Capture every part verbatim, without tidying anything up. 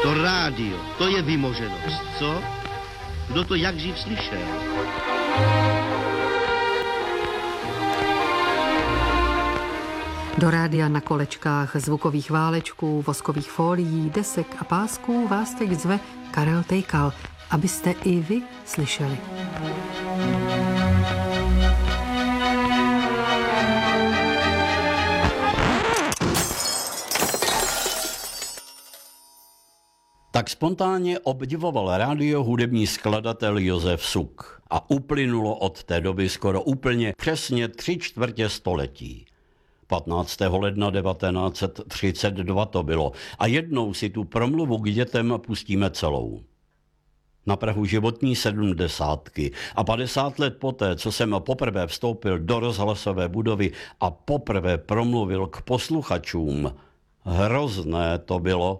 To rádio, to je vymoženost, co? Kdo to jak živ slyšel? Do rádia na kolečkách zvukových válečků, voskových fólií, desek a pásků vás teď zve Karel Tejkal, abyste i vy slyšeli. Tak spontánně obdivoval rádio hudební skladatel Josef Suk a uplynulo od té doby skoro úplně přesně tři čtvrtě století. patnáctého ledna devatenáct set třicet dva to bylo a jednou si tu promluvu k dětem pustíme celou. Na prahu životní sedmdesátky a padesát let poté, co jsem poprvé vstoupil do rozhlasové budovy a poprvé promluvil k posluchačům, hrozné to bylo,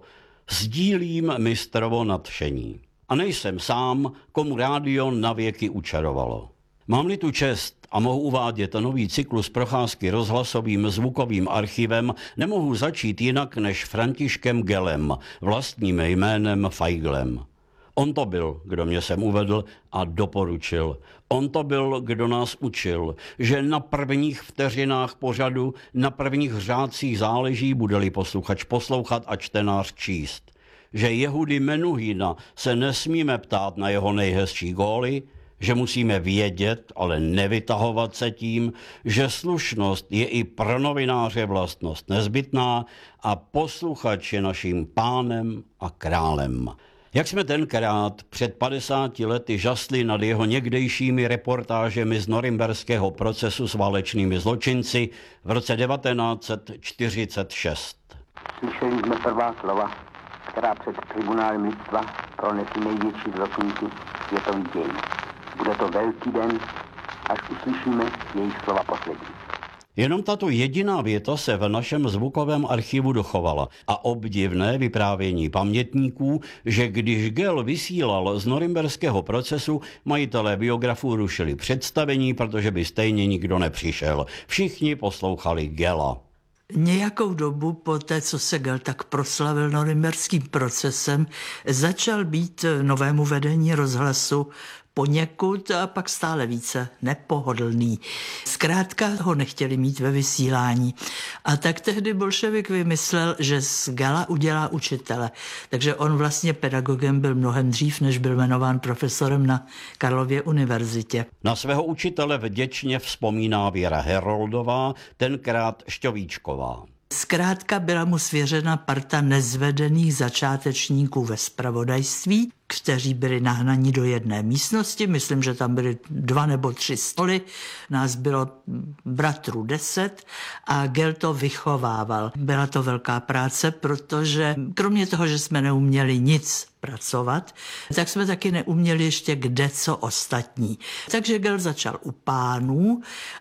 sdílím mistrovo nadšení. A nejsem sám, komu rádio navěky učarovalo. Mám-li tu čest a mohu uvádět nový cyklus procházky rozhlasovým zvukovým archivem, nemohu začít jinak než Františkem Gelem, vlastním jménem Feiglem. On to byl, kdo mě sem uvedl a doporučil. On to byl, kdo nás učil, že na prvních vteřinách pořadu, na prvních řádcích záleží, bude-li posluchač poslouchat a čtenář číst. Že Jehudy Menuhina se nesmíme ptát na jeho nejhezčí góly, že musíme vědět, ale nevytahovat se tím, že slušnost je i pro novináře vlastnost nezbytná a posluchač je naším pánem a králem. Jak jsme tenkrát před padesáti lety žasli nad jeho někdejšími reportážemi z norimberského procesu s válečnými zločinci v roce devatenáct set čtyřicet šest. Slyšeli jsme prvá slova, která před tribunálem lidstva pronesli největší zločinci světových dějin. Bude to velký den, až uslyšíme jejich slova poslední. Jenom tato jediná věta se v našem zvukovém archivu dochovala a obdivné vyprávění pamětníků, že když Gel vysílal z norimberského procesu, majitelé biografů rušili představení, protože by stejně nikdo nepřišel. Všichni poslouchali Gela. Nějakou dobu po té, co se Gel tak proslavil norimberským procesem, začal být novému vedení rozhlasu poněkud a pak stále více nepohodlný. Zkrátka ho nechtěli mít ve vysílání. A tak tehdy bolševik vymyslel, že z Gela udělá učitele. Takže on vlastně pedagogem byl mnohem dřív, než byl jmenován profesorem na Karlově univerzitě. Na svého učitele vděčně vzpomíná Věra Heroldová, tenkrát Šťovíčková. Zkrátka byla mu svěřena parta nezvedených začátečníků ve zpravodajství, kteří byli nahnaní do jedné místnosti, myslím, že tam byly dva nebo tři stoly, nás bylo bratrů deset a Gel to vychovával. Byla to velká práce, protože kromě toho, že jsme neuměli nic pracovat, tak jsme taky neuměli ještě kde co ostatní. Takže Gel začal u pánů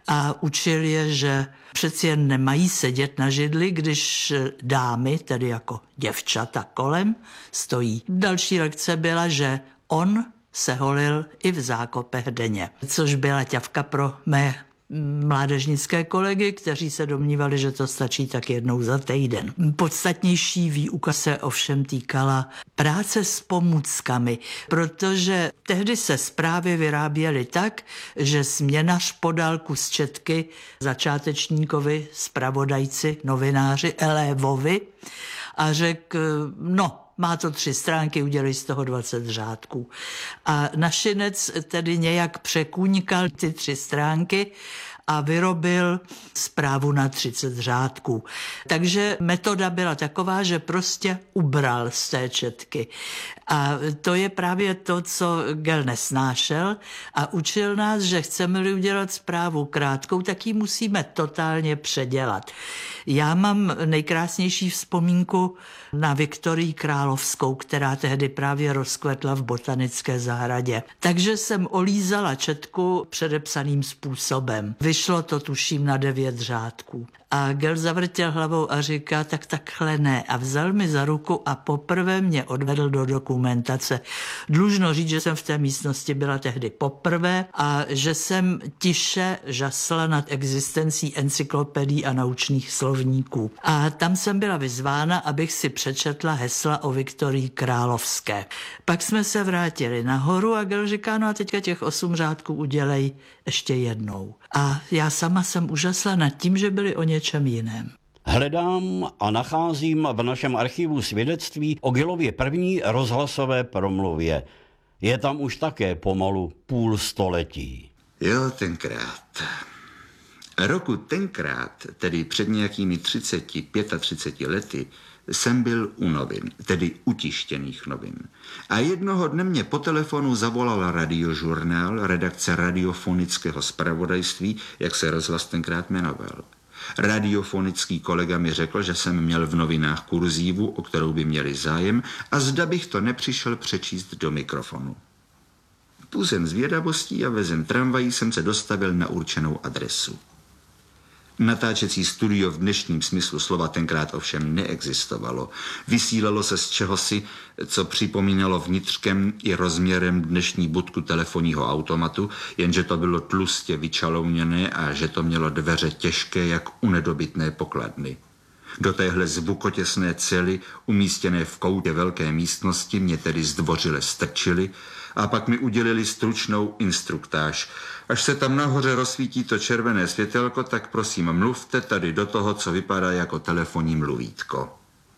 a učil je, že přeci jen nemají sedět na židli, když dámy, tedy jako děvčata kolem, stojí. Další lekce byla, že on se holil i v zákopech denně, což byla ťavka pro mé mládežnické kolegy, kteří se domnívali, že to stačí tak jednou za týden. Podstatnější výuka se ovšem týkala práce s pomůckami, protože tehdy se zprávy vyráběly tak, že směnař podal kus četky začátečníkovi, zpravodajci, novináři, elévovi a řekl, no, má to tři stránky, udělej z toho dvacet řádků. A našinec tedy nějak překůňkal ty tři stránky a vyrobil zprávu na třicet řádků. Takže metoda byla taková, že prostě ubral z té četky. A to je právě to, co Gel nesnášel a učil nás, že chceme-li udělat zprávu krátkou, tak ji musíme totálně předělat. Já mám nejkrásnější vzpomínku na Viktorii Královskou, která tehdy právě rozkvetla v botanické zahradě. Takže jsem olízala četku předepsaným způsobem. Vyšlo to tuším na devět řádků. A Gel zavrtěl hlavou a říká, tak takhle ne. A vzal mi za ruku a poprvé mě odvedl do dokumentace. Dlužno říct, že jsem v té místnosti byla tehdy poprvé a že jsem tiše žasla nad existencí encyklopedií a naučných slovníků. A tam jsem byla vyzvána, abych si přečetla hesla o Viktorii Královské. Pak jsme se vrátili nahoru a Gel říká, no a teďka těch osm řádků udělej ještě jednou. A já sama jsem úžasla nad tím, že byli o něčem jiném. Hledám a nacházím v našem archivu svědectví o Gelově první rozhlasové promluvě. Je tam už také pomalu půl století. Jo, tenkrát. Roku tenkrát, tedy před nějakými třiceti, třiceti pěti lety, jsem byl u novin, tedy u tištěných novin. A jednoho dne mě po telefonu zavolal radiožurnál, redakce radiofonického zpravodajství, jak se rozhlas tenkrát jmenoval. Radiofonický kolega mi řekl, že jsem měl v novinách kurzívu, o kterou by měli zájem, a zda bych to nepřišel přečíst do mikrofonu. Půzem zvědavostí a vezem tramvají jsem se dostavil na určenou adresu. Natáčecí studio v dnešním smyslu slova tenkrát ovšem neexistovalo. Vysílalo se z čehosi, co připomínalo vnitřkem i rozměrem dnešní budku telefonního automatu, jenže to bylo tlustě vyčalouněné a že to mělo dveře těžké jak u nedobytné pokladny. Do téhle zvukotěsné cely, umístěné v koutě velké místnosti, mě tedy zdvořile strčili a pak mi udělili stručnou instruktáž. Až se tam nahoře rozsvítí to červené světelko, tak prosím mluvte tady do toho, co vypadá jako telefonní mluvítko.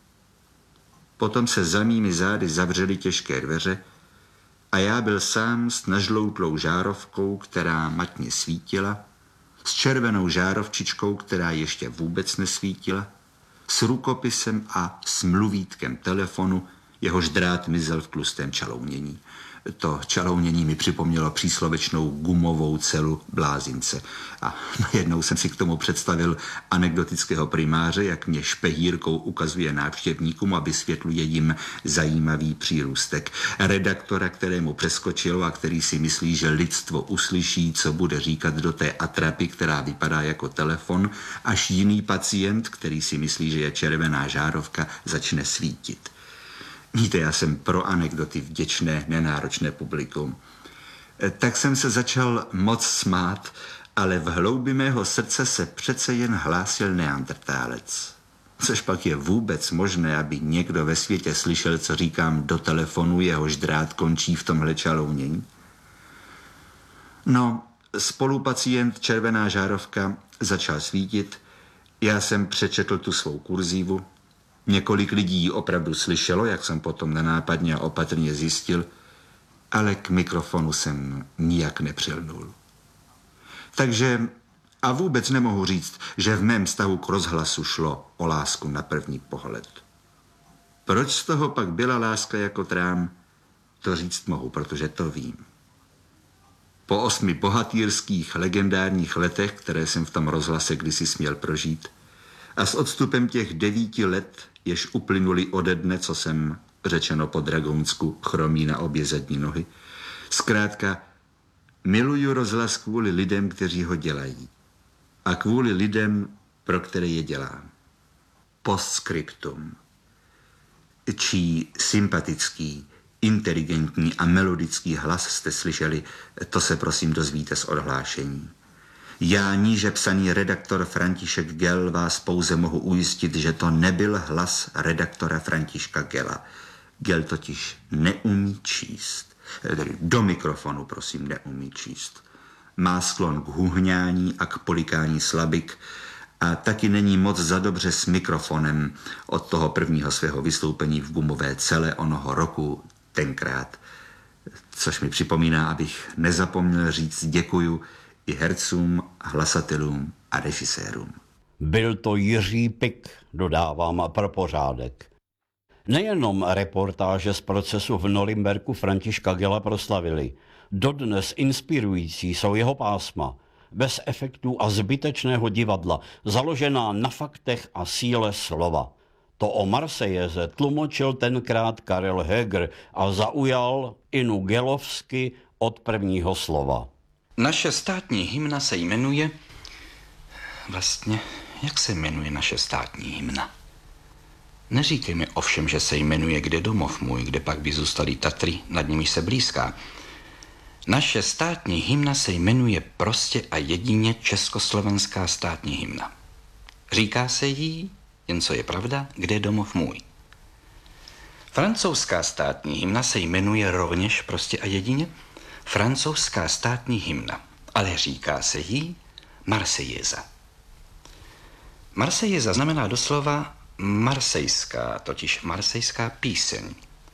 Potom se za mými zády zavřely těžké dveře a já byl sám s nažloutlou žárovkou, která matně svítila, s červenou žárovčičkou, která ještě vůbec nesvítila, s rukopisem a s mluvítkem telefonu, jehož drát mizel v tlustém čalounění. To čalounění mi připomnělo příslovečnou gumovou celu blázince. A najednou jsem si k tomu představil anekdotického primáře, jak mě špehírkou ukazuje návštěvníkům a vysvětluje jim zajímavý přírůstek. Redaktora, kterému přeskočilo a který si myslí, že lidstvo uslyší, co bude říkat do té atrapy, která vypadá jako telefon, až jiný pacient, který si myslí, že je červená žárovka, začne svítit. Víte, já jsem pro anekdoty vděčné, nenáročné publikum. Tak jsem se začal moc smát, ale v hloubi mého srdce se přece jen hlásil neandertálec. Což pak je vůbec možné, aby někdo ve světě slyšel, co říkám do telefonu, jehož drát končí v tomhle čalounění? No, spolupacient červená žárovka začal svítit, já jsem přečetl tu svou kurzívu. Několik lidí ji opravdu slyšelo, jak jsem potom nenápadně a opatrně zjistil, ale k mikrofonu jsem nijak nepřilnul. Takže a vůbec nemohu říct, že v mém vztahu k rozhlasu šlo o lásku na první pohled. Proč z toho pak byla láska jako trám, to říct mohu, protože to vím. Po osmi bohatýrských legendárních letech, které jsem v tom rozhlase kdysi směl prožít, a s odstupem těch devíti let, jež uplynuli ode dne, co jsem, řečeno po dragounsku, chromí na obě zadní nohy, zkrátka miluju rozhlas kvůli lidem, kteří ho dělají. A kvůli lidem, pro které je dělám. Postscriptum. Čí sympatický, inteligentní a melodický hlas jste slyšeli, to se prosím dozvíte z odhlášení. Já, níže psaný redaktor František Gel, vás pouze mohu ujistit, že to nebyl hlas redaktora Františka Gela. Gel totiž neumí číst. Do mikrofonu, prosím, neumí číst. Má sklon k huhňání a k polikání slabik a taky není moc za dobře s mikrofonem od toho prvního svého vystoupení v gumové cele onoho roku tenkrát. Což mi připomíná, abych nezapomněl říct děkuju i hercům, hlasatelům a režisérům. Byl to Jiří Pik, dodávám pro pořádek. Nejenom reportáže z procesu v Norimberku Františka Gela proslavili. Dodnes inspirující jsou jeho pásma, bez efektů a zbytečného divadla, založená na faktech a síle slova. To o Marsejeze tlumočil tenkrát Karel Heger a zaujal Inu Gelovsky od prvního slova. Naše státní hymna se jmenuje, vlastně jak se jmenuje naše státní hymna? Neříkej mi ovšem, že se jmenuje Kde domov můj, kde pak by zůstaly Tatry, nad nimi se blízká. Naše státní hymna se jmenuje prostě a jedině Československá státní hymna. Říká se jí, jen co je pravda, Kde domov můj. Francouzská státní hymna se jmenuje rovněž prostě a jedině Francouzská státní hymna, ale říká se jí Marsejeza. Marsejeza znamená doslova marsejská, totiž marsejská píseň.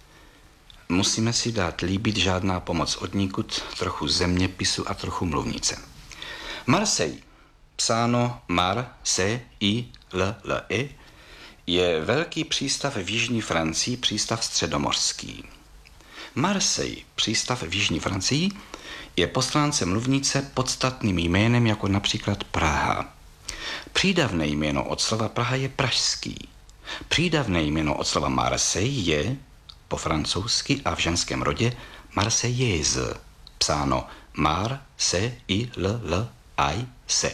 Musíme si dát líbit, žádná pomoc odnikud, trochu zeměpisu a trochu mluvnice. Marseille, psáno Mar, se, i, l, l, e, je velký přístav v jižní Francii, přístav středomořský. Marseille, přístav v jižní Francii, je po stránce mluvnice podstatným jménem jako například Praha. Přídavné jméno od slova Praha je pražský. Přídavné jméno od slova Marseille je po francouzsky a v ženském rodě Marseillaise, psáno Mar, se, i, l, l, i, se.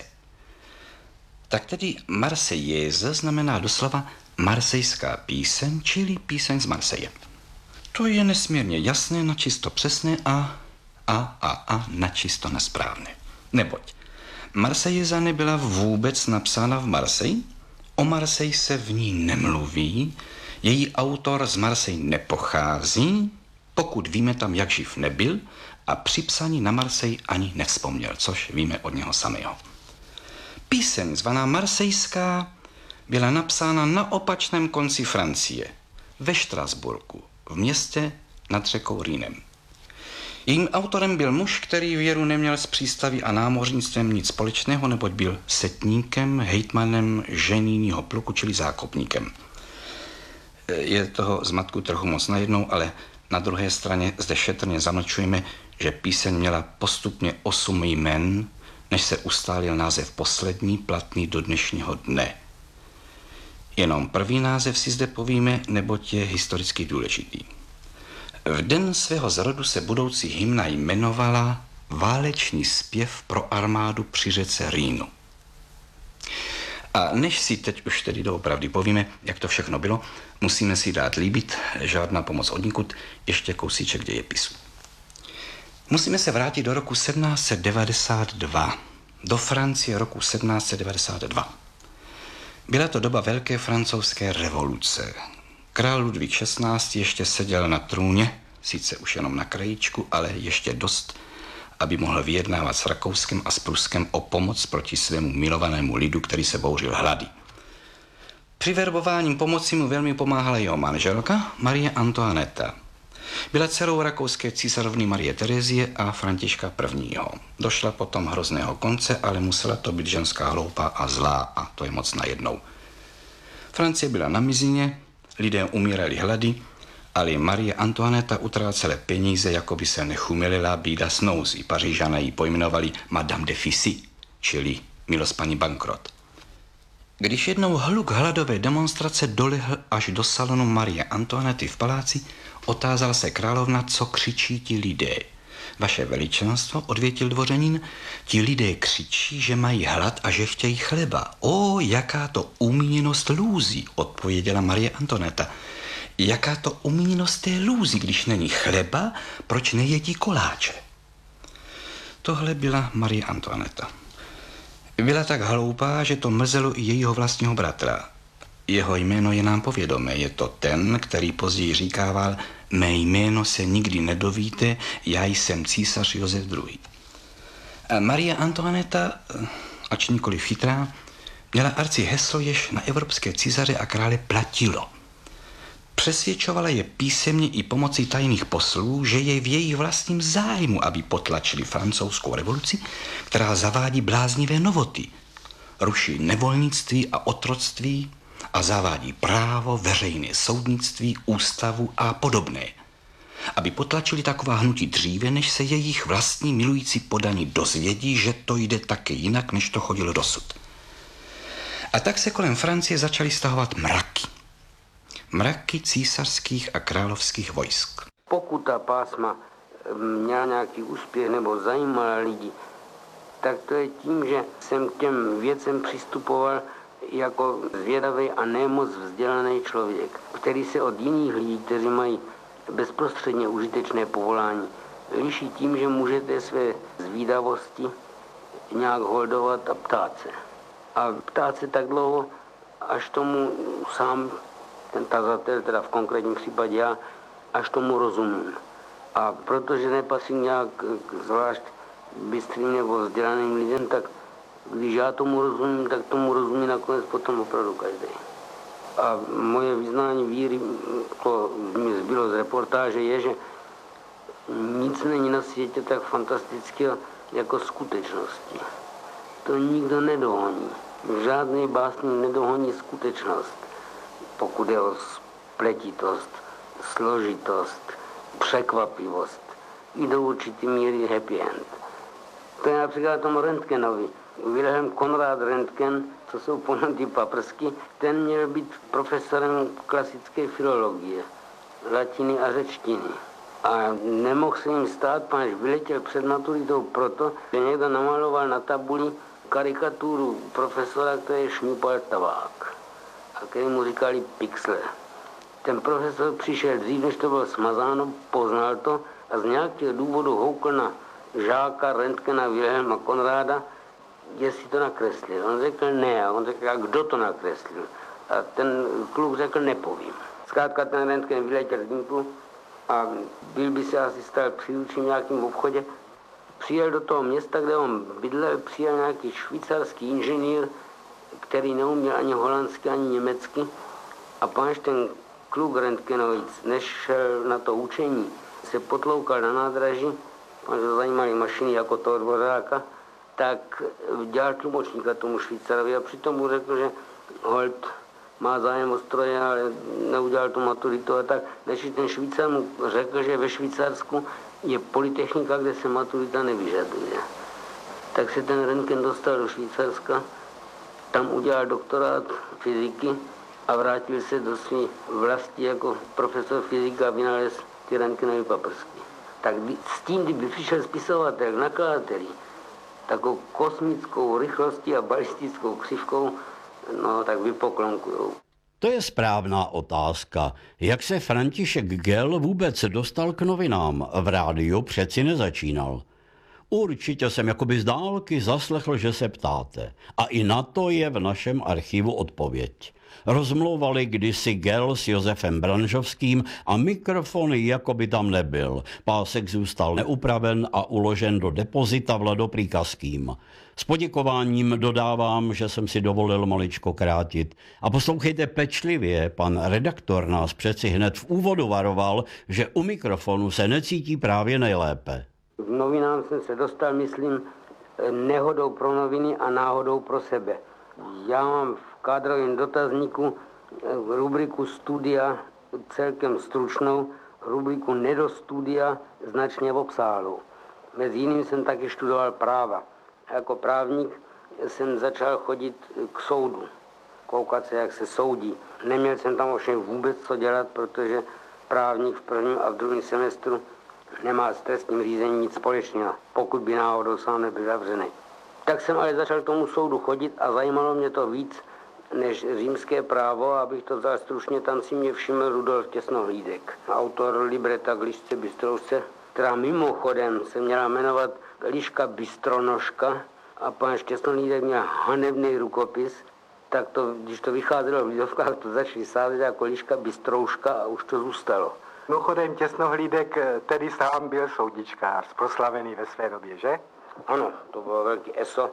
Tak tedy Marseillaise znamená doslova marsejská píseň, čili píseň z Marseille. To je nesmírně jasné, načisto přesné a, a, a, a načisto nesprávné. Neboť Marseillaise nebyla vůbec napsána v Marseille, o Marseille se v ní nemluví, její autor z Marseille nepochází, pokud víme, tam jak živ nebyl a při psaní na Marseille ani nevzpomněl, což víme od něho samého. Píseň zvaná Marsejská byla napsána na opačném konci Francie, ve Štrasburku, v městě nad řekou Rýnem. Jejím autorem byl muž, který věru neměl s přístaví a námořnictvem nic společného, neboť byl setníkem, hejtmanem ženijního pluku, čili zákopníkem. Je toho zmatku trochu moc najednou, ale na druhé straně zde šetrně zamlčujeme, že píseň měla postupně osm jmen, než se ustálil název poslední, platný do dnešního dne. Jenom první název si zde povíme, neboť je historicky důležitý. V den svého zrodu se budoucí hymna jmenovala Válečný zpěv pro armádu při řece Rýnu. A než si teď už tedy doopravdy povíme, jak to všechno bylo, musíme si dát líbit, žádná pomoc odnikud, ještě kousíček dějepisu. Musíme se vrátit do roku sedmnáct set devadesát dva, do Francie roku sedmnáct set devadesát dva. Byla to doba velké francouzské revoluce. Král Ludvík šestnáctý. ještě seděl na trůně, sice už jenom na krajíčku, ale ještě dost, aby mohl vyjednávat s Rakouskem a s Pruskem o pomoc proti svému milovanému lidu, který se bouřil hlady. Při verbováním pomoci mu velmi pomáhala jeho manželka Marie Antoineta. Byla dcerou rakouské císařovny Marie Terezie a Františka prvního. Došla potom hrozného konce, ale musela to být ženská hloupá a zlá a to je moc najednou. Francie byla na mizině, lidé umírali hlady, ale Marie Antoineta utrácela peníze, jako by se nechumilila bída s nouzí. Pařížané ji pojmenovali Madame de Fissy, čili milospaní bankrot. Když jednou hluk hladové demonstrace dolehl až do salonu Marie Antoinety v paláci, otázal se královna, co křičí ti lidé. Vaše veličenstvo, odvětil dvořanin, ti lidé křičí, že mají hlad a že chtějí chleba. O, jaká to umíněnost lůzí, odpověděla Marie Antoineta. Jaká to umíněnost té lůzí, když není chleba, proč nejedí koláče? Tohle byla Marie Antoineta. Byla tak hloupá, že to mrzelo i jejího vlastního bratra. Jeho jméno je nám povědomé, je to ten, který později říkával, mé jméno se nikdy nedovíte, já jsem císař Josef druhý. A Marie Antoineta, ač nikoliv chytrá, měla arci heslo, jež na evropské císaře a krále platilo. Přesvědčovala je písemně i pomocí tajných poslů, že je v jejich vlastním zájmu, aby potlačili francouzskou revoluci, která zavádí bláznivé novoty, ruší nevolnictví a otroctví a zavádí právo, veřejné soudnictví, ústavu a podobné. Aby potlačili taková hnutí dříve, než se jejich vlastní milující podaní dozvědí, že to jde také jinak, než to chodilo dosud. A tak se kolem Francie začaly stahovat mraky. Mraky císařských a královských vojsk. Pokud ta pásma měla nějaký úspěch nebo zajímala lidi, tak to je tím, že jsem k těm věcem přistupoval jako zvědavý a nemoc vzdělaný člověk, který se od jiných lidí, kteří mají bezprostředně užitečné povolání, liší tím, že můžete své zvídavosti nějak holdovat a ptát se. A ptát se tak dlouho, až tomu sám ten tazatel, teda v konkrétním případě já, až tomu rozumím. A protože nepatřím nějak zvlášť bystrým nebo vzdělaným lidem, tak když já tomu rozumím, tak tomu rozumí nakonec potom opravdu každý. A moje vyznání víry, to mi zbylo z reportáže, je, že nic není na světě tak fantastického jako skutečnosti. To nikdo nedohoní. Žádný básník nedohoní skutečnost, pokud je o spletitost, složitost, překvapivost i do určitý míry happy end. To je například tomu Röntgenovi. Wilhelm Konrad Röntgen, co jsou ponadí paprsky, ten měl být profesorem klasické filologie, latiny a řečtiny. A nemohl se jim stát, panž vyletěl před maturitou proto, že někdo namaloval na tabuli karikaturu profesora, který šňupal tabák a který mu říkali Pixler. Ten profesor přišel dřív, než to bylo smazáno, poznal to a z nějakého důvodu houkl na žáka Röntgena Wilhelma Konráda, jestli to nakreslil. On řekl ne, a on řekl, a kdo to nakreslil? A ten kluk řekl, nepovím. Zkrátka ten Röntgen vyletěl z dýmku a byl by se asi stal příručím v nějakém obchodě. Přijel do toho města, kde on bydlel, přijel nějaký švýcarský inženýr, který neuměl ani holandsky, ani německy. A páč ten kluk Röntgenovic, než šel na to učení, se potloukal na nádraží, páč ho zajímaly mašiny jako toho dvořáka, tak dělal tlumočníka tomu Švýcarovi a přitom mu řekl, že holt má zájem o stroje, ale neudělal tu maturitu a tak. Než ten Švýcar mu řekl, že ve Švýcarsku je polytechnika, kde se maturita nevyžaduje. Tak se ten Röntgen dostal do Švýcarska, tam udělal doktorát fyziky a vrátil se do své vlasti jako profesor fyzika a vynalez ty Röntgenovy paprsky. Tak s tím, kdyby přišel spisovatel k nakladateli, takovou kosmickou rychlostí a balistickou křivkou, no tak vypoklonkujou. To je správná otázka. Jak se František Gell vůbec dostal k novinám? V rádiu přeci nezačínal. Určitě jsem jakoby z dálky zaslechl, že se ptáte. A i na to je v našem archivu odpověď. Rozmlouvali kdysi Gell s Josefem Branžovským a mikrofon jakoby tam nebyl. Pásek zůstal neupraven a uložen do depozita Vladoprýkazkým. S poděkováním dodávám, že jsem si dovolil maličko krátit. A poslouchejte pečlivě, pan redaktor nás přeci hned v úvodu varoval, že u mikrofonu se necítí právě nejlépe. V novinám jsem se dostal, myslím, nehodou pro noviny a náhodou pro sebe. Já mám v kádrovém dotazníku rubriku studia celkem stručnou, rubriku nedostudia značně obsáhlou. Mezi jiným jsem taky študoval práva. Jako právník jsem začal chodit k soudu, koukat se, jak se soudí. Neměl jsem tam ovšem vůbec co dělat, protože právník v prvním a v druhém semestru nemá s trestním řízením nic společného, pokud by náhodou sám nebyl zavřený. Tak jsem ale začal k tomu soudu chodit a zajímalo mě to víc než římské právo, abych to vzal stručně, tam si mě všiml Rudolf Těsnohlídek, autor libreta k Lišce Bystroušce, která mimochodem se měla jmenovat Liška Bystronožka a pan Těsnohlídek měl hanebný rukopis, tak to, když to vycházelo v Lidovkách, to začali sázet jako Liška Bystrouška a už to zůstalo. Mimochodem Těsnohlídek tedy sám byl soudičkář, proslavený ve své době, že? Ano, to bylo velký eso.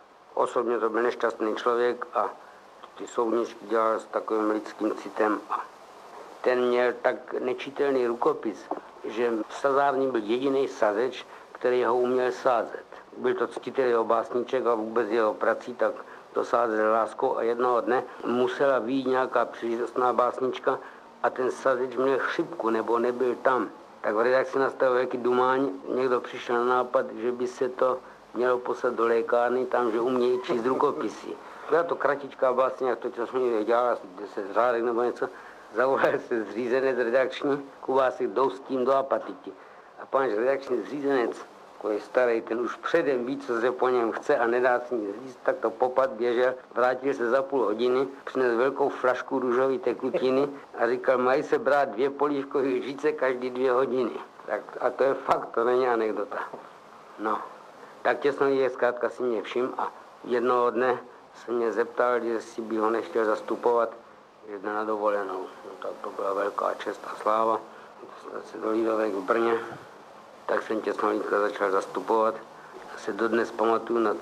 Osobně to byl nešťastný člověk a ty soudničky dělal s takovým lidským citem. A ten měl tak nečitelný rukopis, že v sazárně byl jediný sazeč, který ho uměl sázet. Byl to ctitel jeho básníček a vůbec jeho prací, tak to sázel láskou a jednoho dne musela vyjít nějaká příležitostná básnička a ten sazeč měl chřipku nebo nebyl tam. Tak v redakci nastal velký dumání, někdo přišel na nápad, že by se to mělo poslat do lékárny, tam, že umějí číst rukopisy. Byla to kratičká básně, jak to časně dělala, asi deset řádek nebo něco. Zavolal se zřízenec redakční, Kubásek jdou s tím do apatiky. A pan redakční zřízenec takový starý, ten už předem ví, co se po něm chce a nedá si nic říct, tak to popad běžel, vrátil se za půl hodiny, přines velkou flašku růžové tekutiny a říkal, mají se brát dvě polívkové lžíce každý dvě hodiny. Tak, a to je fakt, to není anekdota. No, tak těsnový je zkrátka si mě všim a jednoho dne se mě zeptal, jestli by ho nechtěl zastupovat, že jde na dovolenou. No, tak to byla velká čest a sláva. Dostal se do Lidovek v Brně, tak jsem těsnohlídka začal zastupovat. Se dodnes pamatuju na